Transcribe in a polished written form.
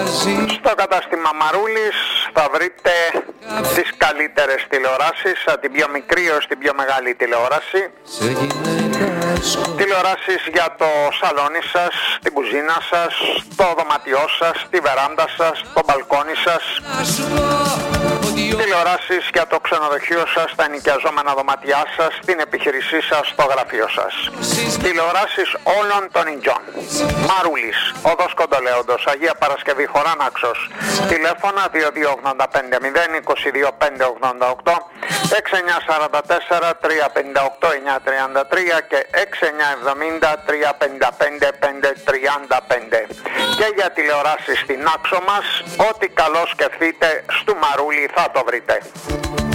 Στο κατάστημα Μαρούλης θα βρείτε τις καλύτερες τηλεοράσεις, από την πιο μικρή έως την πιο μεγάλη τηλεόραση. Τηλεοράσεις για το σαλόνι σας, την κουζίνα σας, το δωματιό σας, τη βεράντα σας, το μπαλκόνι σας. Τηλεοράσεις για το ξενοδοχείο σας, τα ενοικιαζόμενα δωματιά σας, την επιχειρησή σας, το γραφείο σας. Τηλεοράσεις όλων των ινჯών. Μαρούλης, οδός Κοντολέοντος, Αγία Παρασκευή, Χωράναξος. Τηλέφωνα 2250-22-588, 6944-358-933 και 6970-355-535. Και για τηλεοράσεις στην άξο μας, ό,τι καλό σκεφτείτε, στο Μαρούλη θα το βρείτε.